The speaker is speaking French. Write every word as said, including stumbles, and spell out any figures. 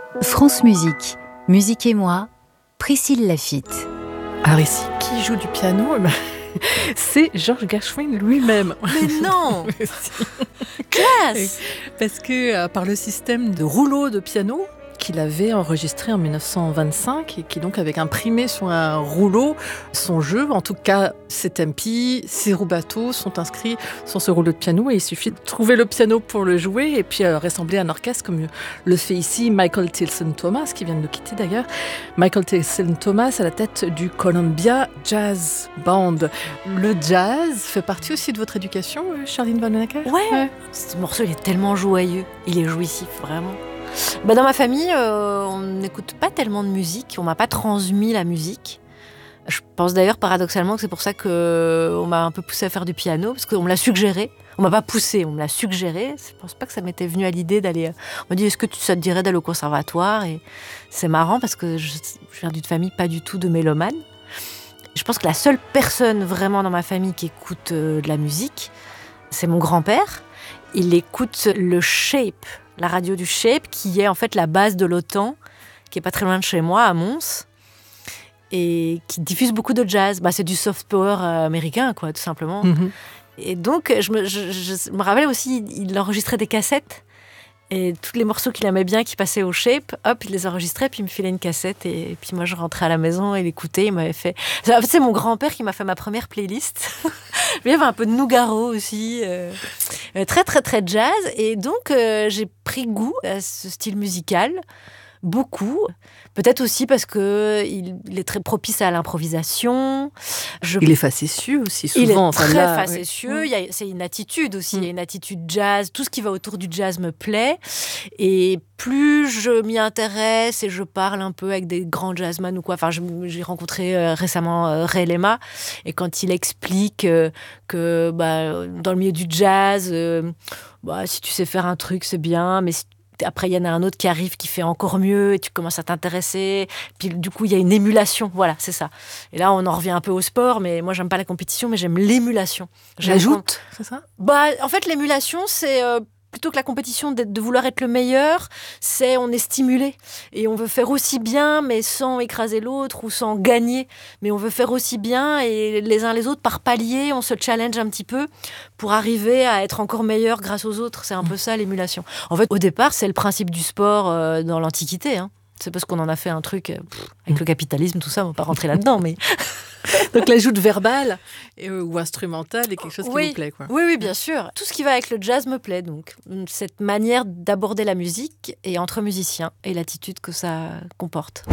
France Musique, Musique et moi, Priscille Laffitte. Alors ici, qui joue du piano? Eh ben, c'est George Gershwin lui-même. Mais non. Classe. Parce que euh, par le système de rouleau de piano qu'il avait enregistré en dix-neuf cent vingt-cinq et qui donc avait imprimé sur un rouleau son jeu, en tout cas ses tempi, ses rubato sont inscrits sur ce rouleau de piano et il suffit de trouver le piano pour le jouer et puis euh, rassembler un orchestre comme le fait ici Michael Tilson Thomas qui vient de nous quitter d'ailleurs. Michael Tilson Thomas à la tête du Columbia Jazz Band. Le jazz fait partie aussi de votre éducation, Charline Vanhoenacker? Ouais, ouais. Ce morceau il est tellement joyeux, il est jouissif vraiment. Bah dans ma famille, euh, on n'écoute pas tellement de musique, on m'a pas transmis la musique. Je pense d'ailleurs paradoxalement que c'est pour ça qu'on m'a un peu poussée à faire du piano, parce qu'on me l'a suggéré. On m'a pas poussée, on me l'a suggéré. Je pense pas que ça m'était venu à l'idée d'aller... On m'a dit, est-ce que ça te dirait d'aller au conservatoire? Et c'est marrant parce que je, je viens d'une famille pas du tout de mélomanes. Je pense que la seule personne vraiment dans ma famille qui écoute euh, de la musique, c'est mon grand-père. Il écoute le Shape, la radio du Shape, qui est en fait la base de l'OTAN, qui est pas très loin de chez moi, à Mons, et qui diffuse beaucoup de jazz. Bah, c'est du soft power américain, quoi, tout simplement. Mm-hmm. Et donc, je me, je, je me rappelle aussi, il enregistrait des cassettes, et tous les morceaux qu'il aimait bien, qui passaient au Shape, hop, il les enregistrait, puis il me filait une cassette, et, et puis moi, je rentrais à la maison, et il écoutait, il m'avait fait... En fait, c'est mon grand-père qui m'a fait ma première playlist. Il y avait un peu de Nougaro aussi, euh, très très très jazz, et donc euh, j'ai pris goût à ce style musical, beaucoup. Peut-être aussi parce que il, il est très propice à l'improvisation. Je... Il est facétieux aussi, souvent. Il est enfin, très là, facétieux. Oui. Il y a, c'est une attitude aussi. Mm. Il y a une attitude jazz. Tout ce qui va autour du jazz me plaît. Et plus je m'y intéresse et je parle un peu avec des grands jazzman ou quoi. Enfin, je, j'ai rencontré euh, récemment euh, Ray Lema. Et quand il explique euh, que bah, dans le milieu du jazz, euh, bah, si tu sais faire un truc, c'est bien. Mais si après, il y en a un autre qui arrive qui fait encore mieux et tu commences à t'intéresser. Puis du coup, il y a une émulation. Voilà, c'est ça. Et là, on en revient un peu au sport, mais moi, j'aime pas la compétition, mais j'aime l'émulation. J'ajoute, c'est ça? Bah, en fait, l'émulation, c'est... Euh, plutôt que la compétition de, de vouloir être le meilleur, c'est on est stimulé. Et on veut faire aussi bien, mais sans écraser l'autre ou sans gagner. Mais on veut faire aussi bien et les uns les autres, par palier, on se challenge un petit peu pour arriver à être encore meilleur grâce aux autres. C'est un peu ça, l'émulation. En fait, au départ, c'est le principe du sport euh, dans l'Antiquité. Hein. C'est parce qu'on en a fait un truc euh, pff, avec le capitalisme, tout ça, on ne va pas rentrer là-dedans, mais... Donc l'ajout verbale euh, ou instrumentale est quelque chose qui oui, vous plaît, quoi. Oui, oui, bien sûr. Tout ce qui va avec le jazz me plaît, donc. Cette manière d'aborder la musique et entre musiciens et l'attitude que ça comporte.